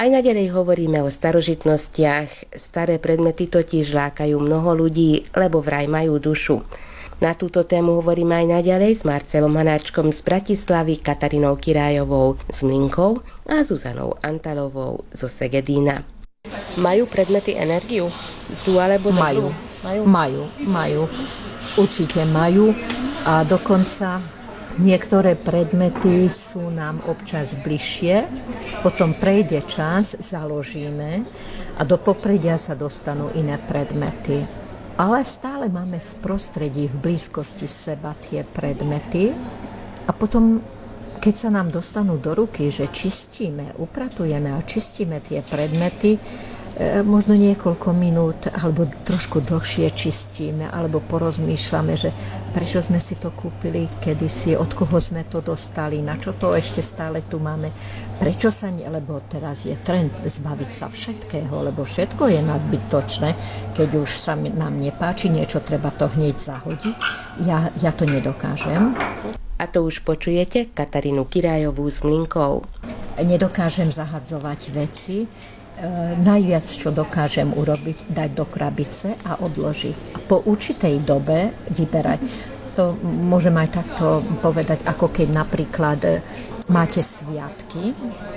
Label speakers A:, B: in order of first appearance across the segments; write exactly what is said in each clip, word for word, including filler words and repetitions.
A: Aj naďalej hovoríme o starožitnostiach. Staré predmety totiž lákajú mnoho ľudí, lebo vraj majú dušu. Na túto tému hovoríme aj naďalej s Marcelom Hanáčkom z Bratislavy, Katarínou Kirájovou z Mlynkov a Zuzanou Antalovou zo Segedína. Majú predmety energiu? Zlú alebo dobrú?
B: Majú, majú, majú. Určite majú a dokonca niektoré predmety sú nám občas bližšie, potom prejde čas, založíme a do popredia sa dostanú iné predmety. Ale stále máme v prostredí, v blízkosti seba tie predmety a potom, keď sa nám dostanú do ruky, že čistíme, upratujeme a čistíme tie predmety, možno niekoľko minút alebo trošku dlhšie čistíme alebo porozmýšľame, že prečo sme si to kúpili kedysi, od koho sme to dostali, na čo to ešte stále tu máme, prečo sa nie, lebo teraz je trend zbaviť sa všetkého, lebo všetko je nadbytočné, keď už sa nám nepáči niečo, treba to hneď zahodiť. Ja, ja to nedokážem.
A: A to už počujete Katarínu Kirájovú z Mlynkov.
B: Nedokážem zahadzovať veci. E, najviac, čo dokážem urobiť, dať do krabice a odložiť. A po určitej dobe vyberať. To môžem aj takto povedať, ako keď napríklad máte sviatky,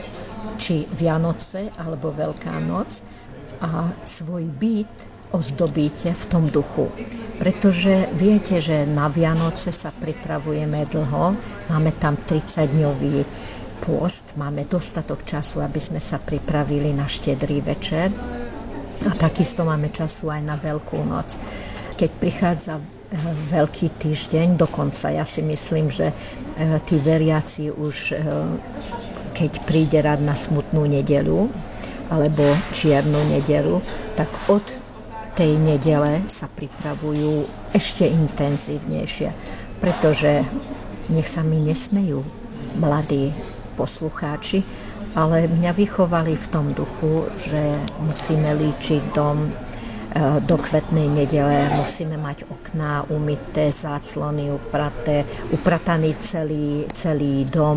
B: či Vianoce alebo Veľká noc a svoj byt ozdobíte v tom duchu. Pretože viete, že na Vianoce sa pripravujeme dlho, máme tam tridsaťdňový pôst, máme dostatok času, aby sme sa pripravili na štedrý večer a takisto máme času aj na Veľkú noc. Keď prichádza Veľký týždeň, dokonca ja si myslím, že tí veriaci už, keď príde rad na smutnú nedeľu alebo čiernu nedeľu, tak od tej nedele sa pripravujú ešte intenzívnejšie, pretože nech sa mi nesmejú mladí poslucháči, ale mňa vychovali v tom duchu, že musíme líčiť dom do kvetnej nedele, musíme mať okná umyté, záclony upraté, uprataný celý, celý dom.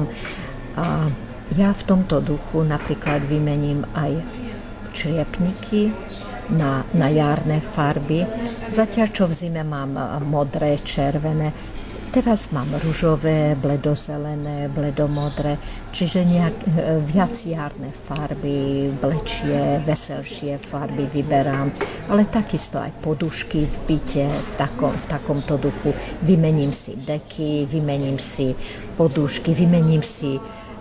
B: A ja v tomto duchu napríklad vymením aj čriepniky na, na jarné farby. Zatiaľ, čo v zime mám modré, červené, teraz mám ružové, bledozelené, bledomodré, čiže nejak viac jarné farby, blečie, veselšie farby vyberám, ale takisto aj podušky v byte, takom, v takomto duchu. Vymením si deky, vymením si podušky, vymením si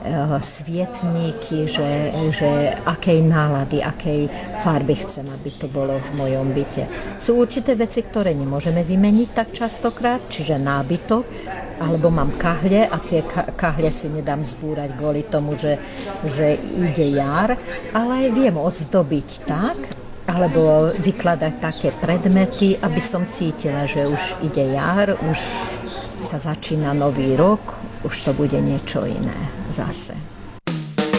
B: svietníky, že, že akej nálady, akej farby chcem, aby to bolo v mojom byte. Sú určité veci, ktoré nemôžeme vymeniť tak častokrát, čiže nábytok, alebo mám kahle a tie kahle si nedám zbúrať kvôli tomu, že, že ide jar, ale viem odzdobiť tak, alebo vykladať také predmety, aby som cítila, že už ide jar, už sa začína nový rok, už to bude niečo iné zase.